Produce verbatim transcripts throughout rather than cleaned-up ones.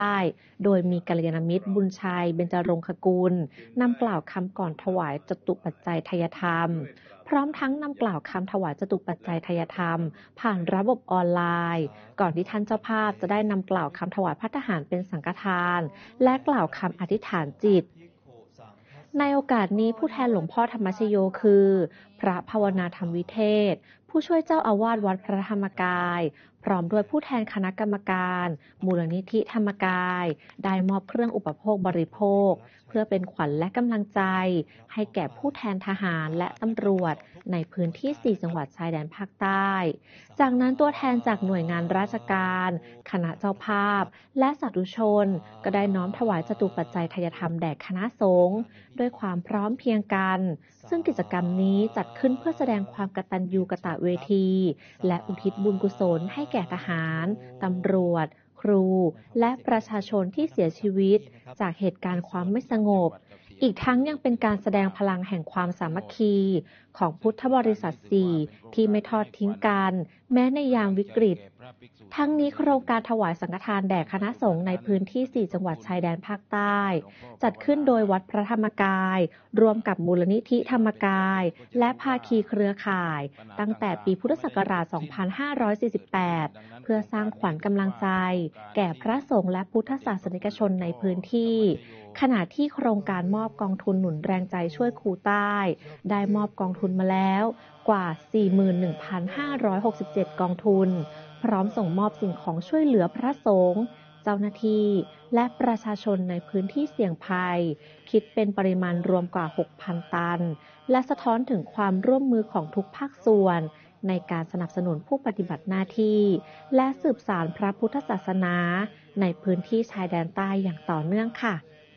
ได้โดยมีกัลยาณมิตรบุญชัยเบญจรงคกุลนำกล่าวคำก่อนถวายจตุปัจจัยทายธรรมพร้อมทั้งนำกล่าวคำถวายจตุปัจจัยทายธรรมผ่านระบบออนไลน์ก่อนที่ท่านเจ้าภาพจะได้นำกล่าวคำถวายภัตตาหารเป็นสังฆทานและกล่าวคำอธิษฐานจิตในโอกาสนี้ผู้แทนหลวงพ่อธรรมชโยคือพระภาวนาธรรมวิเทศผู้ช่วยเจ้าอาวาสวัดพระธรรมกายพร้อมด้วยผู้แทนคณะกรรมการมูลนิธิธรรมกายได้มอบเครื่องอุปโภคบริโภคเพื่อเป็นขวัญและกำลังใจให้แก่ผู้แทนทหารและตำรวจในพื้นที่สี่จังหวัดชายแดนภาคใต้จากนั้นตัวแทนจากหน่วยงานราชการคณะเจ้าภาพและสาธุชนก็ได้น้อมถวายจตุปัจจัยทายธรรมแด่คณะสงฆ์ด้วยความพร้อมเพรียงกันซึ่งกิจกรรมนี้จัดขึ้นเพื่อแสดงความกตัญญูกตเวทีและอุทิศบุญกุศลให้แก่ทหารตำรวจครูและประชาชนที่เสียชีวิตจากเหตุการณ์ความไม่สงบอีกทั้งยังเป็นการแสดงพลังแห่งความสามัคคีของพุทธบริษัทสี่ที่ไม่ทอดทิ้งกันแม้ในยามวิกฤตทั้งนี้โครงการถวายสังฆทานแด่คณะสงฆ์ในพื้นที่สี่จังหวัดชายแดนภาคใต้จัดขึ้นโดยวัดพระธรรมกายร่วมกับมูลนิธิธรรมกายและภาคีเครือข่ายตั้งแต่ปีพุทธศักราช สองพันห้าร้อยสี่สิบแปด เพื่อสร้างขวัญกำลังใจแก่พระสงฆ์และพุทธศาสนิกชนในพื้นที่ขณะที่โครงการมอบกองทุนหนุนแรงใจช่วยครูใต้ได้มอบกองทุนมาแล้วกว่า สี่หมื่นหนึ่งพันห้าร้อยหกสิบเจ็ด กองทุนพร้อมส่งมอบสิ่งของช่วยเหลือพระสงฆ์เจ้าหน้าที่และประชาชนในพื้นที่เสี่ยงภัยคิดเป็นปริมาณรวมกว่า หกพัน ตันและสะท้อนถึงความร่วมมือของทุกภาคส่วนในการสนับสนุนผู้ปฏิบัติหน้าที่และสืบสานพระพุทธศาสนาในพื้นที่ชายแดนใต้อย่างต่อเนื่องค่ะ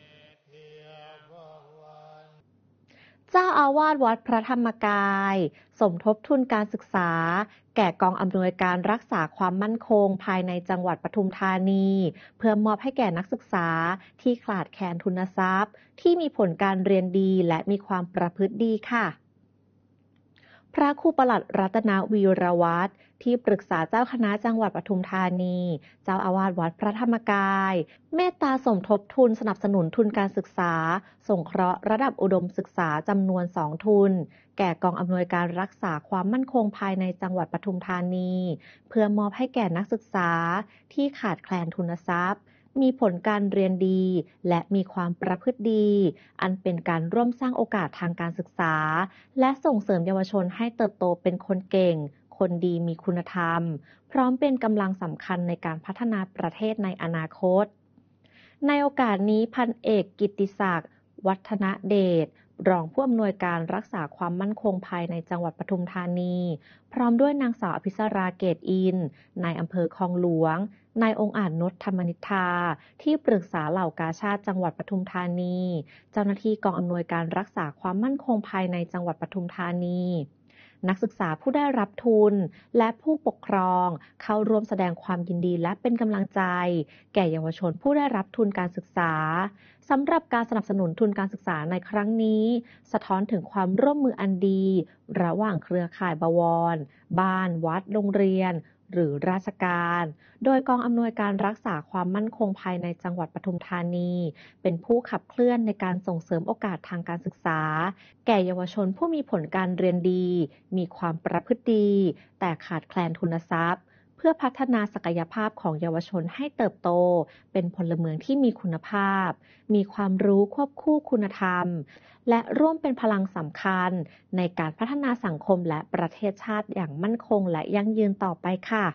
เจ้าอาวาสวัดพระธรรมกายสมทบทุนการศึกษาแก่กองอำนวยการรักษาความมั่นคงภายในจังหวัดปทุมธานีเพื่อมอบให้แก่นักศึกษาที่ขาดแคลนทุนทรัพย์ที่มีผลการเรียนดีและมีความประพฤติดีค่ะพระครูปลัดรัตนวีรวัฒน์ที่ปรึกษาเจ้าคณะจังหวัดปทุมธานีเจ้าอาวาสวัดพระธรรมกายเมตตาสมทบทุนสนับสนุนทุนการศึกษาสงเคราะห์ระดับอุดมศึกษาจำนวนสองทุนแก่กองอำนวยการรักษาความมั่นคงภายในจังหวัดปทุมธานีเพื่อมอบให้แก่นักศึกษาที่ขาดแคลนทุนทรัพย์มีผลการเรียนดีและมีความประพฤติดีอันเป็นการร่วมสร้างโอกาสทางการศึกษาและส่งเสริมเยาวชนให้เติบโตเป็นคนเก่งคนดีมีคุณธรรมพร้อมเป็นกำลังสำคัญในการพัฒนาประเทศในอนาคตในโอกาสนี้พันเอกกิตติศักดิ์วัฒนเดชรองผู้อำนวยการรักษาความมั่นคงภายในจังหวัดปทุมธานีพร้อมด้วยนางสาวอภิสราเกตอินนายอำเภอคลองหลวงนายองค์อาจนชธรรมนิธาที่ปรึกษาเหล่ากาชาดจังหวัดปทุมธานีเจ้าหน้าที่กองอำนวยการรักษาความมั่นคงภายในจังหวัดปทุมธานีนักศึกษาผู้ได้รับทุนและผู้ปกครองเข้าร่วมแสดงความยินดีและเป็นกำลังใจแก่เยาวชนผู้ได้รับทุนการศึกษาสำหรับการสนับสนุนทุนการศึกษาในครั้งนี้สะท้อนถึงความร่วมมืออันดีระหว่างเครือข่ายบวรบ้านวัดโรงเรียนหรือราชการโดยกองอำนวยการรักษาความมั่นคงภายในจังหวัดปทุมธานีเป็นผู้ขับเคลื่อนในการส่งเสริมโอกาสทางการศึกษาแก่เยาวชนผู้มีผลการเรียนดีมีความประพฤติดีแต่ขาดแคลนทุนทรัพย์เพื่อพัฒนาศักยภาพของเยาวชนให้เติบโตเป็นพลเมืองที่มีคุณภาพมีความรู้ควบคู่คุณธรรมและร่วมเป็นพลังสำคัญในการพัฒนาสังคมและประเทศชาติอย่างมั่นคงและยั่งยืนต่อไปค่ะ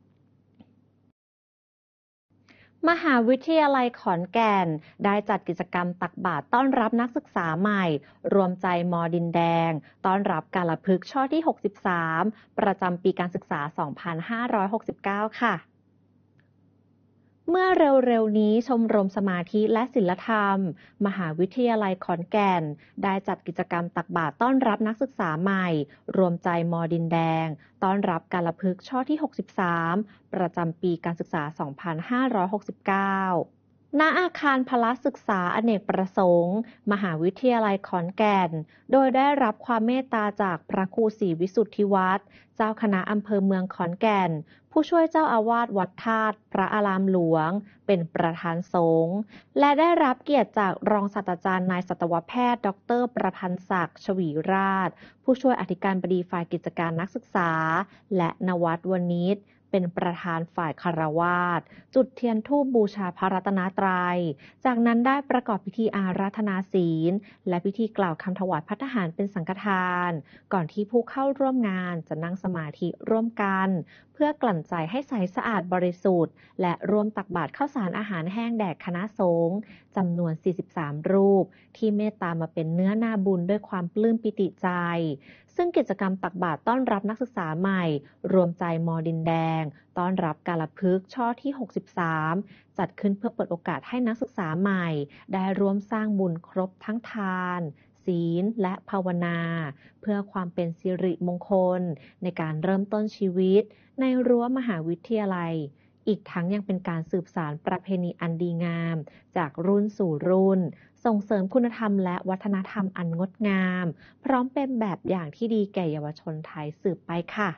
มหาวิทยาลัยขอนแก่นได้จัดกิจกรรมตักบาตรต้อนรับนักศึกษาใหม่รวมใจมอดินแดงต้อนรับกาลพฤกษ์ช่อที่หกสิบสามประจำปีการศึกษาสองพันห้าร้อยหกสิบเก้าค่ะเมื่อเร็วๆนี้ชมรมสมาธิและศิลธรรมมหาวิทยาลัยขอนแก่นได้จัดกิจกรรมตักบาตรต้อนรับนักศึกษาใหม่รวมใจมอดินแดงต้อนรับกาลพฤกษ์ช่อที่หกสิบสามประจำปีการศึกษาสองพันห้าร้อยหกสิบเก้าณอาคารพละศึกษาอเนกประสงค์มหาวิทยาลัยขอนแก่นโดยได้รับความเมตตาจากพระครูศรีวิสุทธิวัฒน์เจ้าคณะอำเภอเมืองขอนแก่นผู้ช่วยเจ้าอาวาสวัดธาตุพระอารามหลวงเป็นประธานสงฆ์และได้รับเกียรติจากรองศาสตราจารย์นายสัตวแพทย์ดรประพันธ์ศักดิ์ชวีราชผู้ช่วยอธิการบดีฝ่ายกิจการนักศึกษาและนวัดวณิชเป็นประธานฝ่ายคฤหัสถ์จุดเทียนธูปบูชาพระรัตนตรัยจากนั้นได้ประกอบพิธีอาราธนาศีลและพิธีกล่าวคำถวายภัตตาหารเป็นสังฆทานก่อนที่ผู้เข้าร่วมงานจะนั่งสมาธิร่วมกันเพื่อกลั่นใจให้ใสสะอาดบริสุทธิ์และร่วมตักบาตรข้าวสารอาหารแห้งแด่คณะสงฆ์จำนวนสี่สิบสามรูปที่เมตตามาเป็นเนื้อนาบุญด้วยความปลื้มปิติใจซึ่งกิจกรรมตักบาตรต้อนรับนักศึกษาใหม่รวมใจมอดินแดงต้อนรับกาลพฤกษ์ช่อที่หกสิบสามจัดขึ้นเพื่อเปิดโอกาสให้นักศึกษาใหม่ได้ร่วมสร้างบุญครบทั้งทานศีลและภาวนาเพื่อความเป็นสิริมงคลในการเริ่มต้นชีวิตในรั้วมหาวิทยาลัยอีกทั้งยังเป็นการสืบสานประเพณีอันดีงามจากรุ่นสู่รุ่นส่งเสริมคุณธรรมและวัฒนธรรมอันงดงามพร้อมเป็นแบบอย่างที่ดีแก่เยาวชนไทยสืบไปค่ะ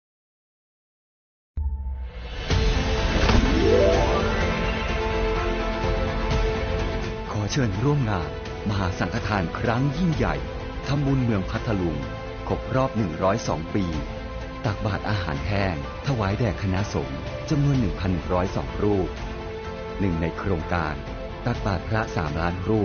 ขอเชิญร่วมงานมหาสังฆทานครั้งยิ่งใหญ่ทำบุญเมืองพัทลุงครบรอบหนึ่งร้อยสองปีตักบาตรอาหารแห้งถวายแด่คณะสงฆ์จำนวน หนึ่งพันหนึ่งร้อยสอง รูปหนึ่งในโครงการตักบาตรพระสามล้านรูป